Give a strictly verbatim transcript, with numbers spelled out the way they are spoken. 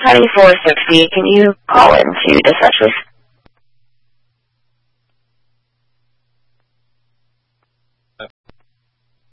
Honey four sixty, can you call into Dispatch, please?